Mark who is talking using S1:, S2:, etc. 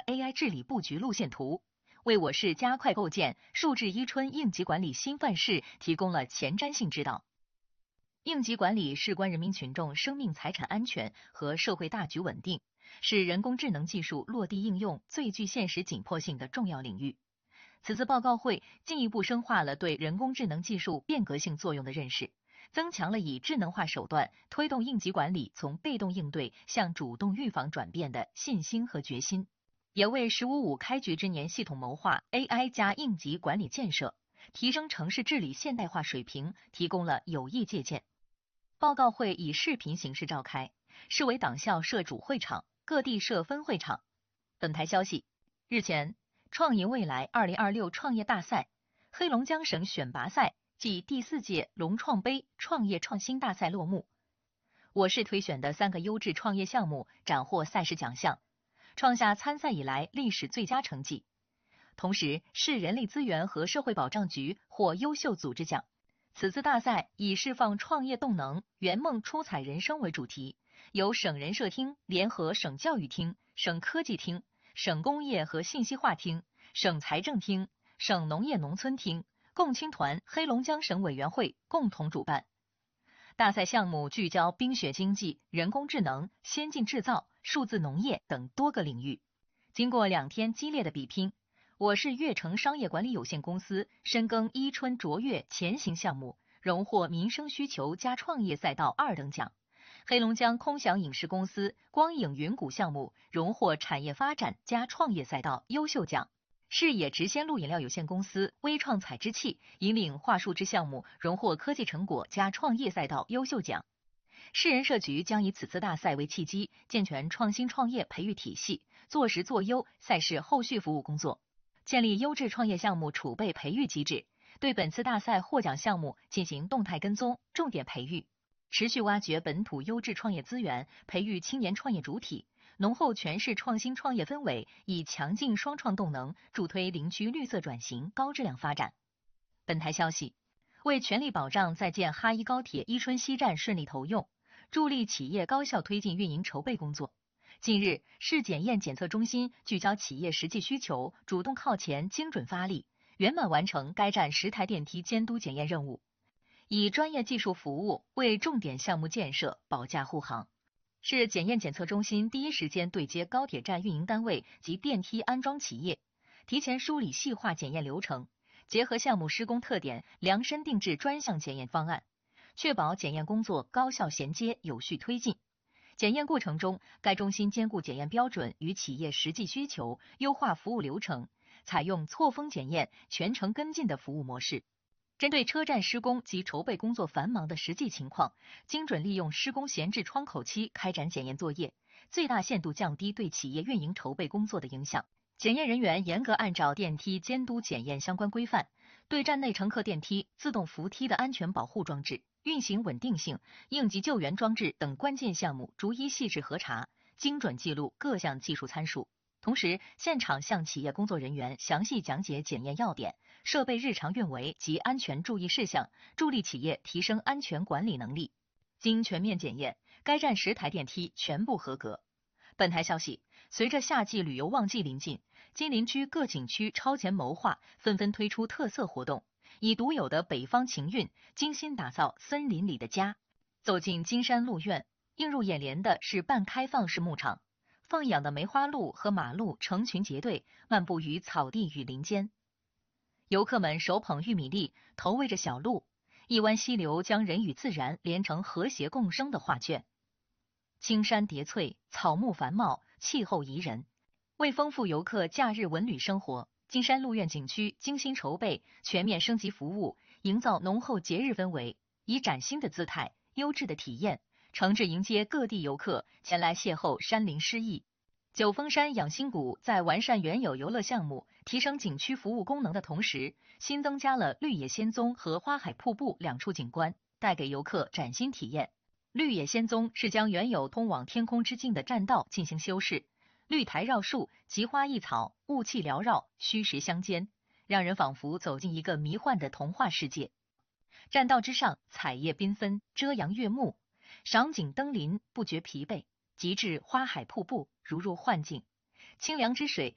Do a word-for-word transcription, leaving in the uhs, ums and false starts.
S1: A I 治理布局路线图，为我市加快构建数字伊春应急管理新范式提供了前瞻性指导。应急管理事关人民群众生命财产安全和社会大局稳定，是人工智能技术落地应用最具现实紧迫性的重要领域。此次报告会进一步深化了对人工智能技术变革性作用的认识，增强了以智能化手段推动应急管理从被动应对向主动预防转变的信心和决心，也为“十五五”开局之年系统谋划 A I 加应急管理建设，提升城市治理现代化水平提供了有益借鉴。报告会以视频形式召开，市委党校设主会场，各地设分会场。本台消息，日前，创赢未来二零二六创业大赛、黑龙江省选拔赛暨第四届龙创杯创业创新大赛落幕。我市推选的三个优质创业项目斩获赛事奖项，创下参赛以来历史最佳成绩。同时，市人力资源和社会保障局获优秀组织奖。此次大赛以释放创业动能、圆梦出彩人生为主题，由省人社厅联合省教育厅、省科技厅、省工业和信息化厅、省财政厅、省农业农村厅、共青团黑龙江省委员会共同主办。大赛项目聚焦冰雪经济、人工智能、先进制造、数字农业等多个领域。经过两天激烈的比拼，我市悦城商业管理有限公司深耕伊春卓越前行项目，荣获民生需求加创业赛道二等奖。黑龙江空想影视公司光影云谷项目荣获产业发展加创业赛道优秀奖。视野直鲜露饮料有限公司微创采之器引领化树枝项目荣获科技成果加创业赛道优秀奖。市人社局将以此次大赛为契机，健全创新创业培育体系，做实做优赛事后续服务工作，建立优质创业项目储备培育机制，对本次大赛获奖项目进行动态跟踪、重点培育，持续挖掘本土优质创业资源，培育青年创业主体，浓厚全市创新创业氛围，以强劲双创动能助推林区绿色转型、高质量发展。本台消息，为全力保障在建哈一高铁伊春西站顺利投用，助力企业高效推进运营筹备工作。近日，市检验检测中心聚焦企业实际需求，主动靠前，精准发力，圆满完成该站十台电梯监督检验任务，以专业技术服务为重点项目建设保驾护航。市检验检测中心第一时间对接高铁站运营单位及电梯安装企业，提前梳理细化检验流程，结合项目施工特点，量身定制专项检验方案，确保检验工作高效衔接、有序推进。检验过程中，该中心兼顾检验标准与企业实际需求，优化服务流程，采用错峰检验、全程跟进的服务模式。针对车站施工及筹备工作繁忙的实际情况，精准利用施工闲置窗口期开展检验作业，最大限度降低对企业运营筹备工作的影响。检验人员严格按照电梯监督检验相关规范，对站内乘客电梯、自动扶梯的安全保护装置、运行稳定性、应急救援装置等关键项目逐一细致核查，精准记录各项技术参数。同时，现场向企业工作人员详细讲解检验要点、设备日常运维及安全注意事项，助力企业提升安全管理能力。经全面检验，该站十台电梯全部合格。本台消息，随着夏季旅游旺季临近，金陵区各景区超前谋划，纷纷推出特色活动，以独有的北方情韵，精心打造森林里的家。走进金山鹿苑，映入眼帘的是半开放式牧场，放养的梅花鹿和马鹿成群结队漫步于草地与林间，游客们手捧玉米粒，投喂着小鹿，一湾溪流将人与自然连成和谐共生的画卷。青山叠翠，草木繁茂，气候宜人。为丰富游客假日文旅生活，金山鹿苑景区精心筹备，全面升级服务，营造浓厚节日氛围，以崭新的姿态、优质的体验，诚挚迎接各地游客前来邂逅山林诗意。九峰山养心谷在完善原有游乐项目、提升景区服务功能的同时，新增加了绿野仙踪和花海瀑布两处景观，带给游客崭新体验。绿野仙踪是将原有通往天空之境的栈道进行修饰，绿苔绕树，奇花异草，雾气缭绕，虚实相间，让人仿佛走进一个迷幻的童话世界。栈道之上，彩叶缤纷，遮阳悦目，赏景登临不觉疲惫，极致花海瀑布如入幻境，清凉之水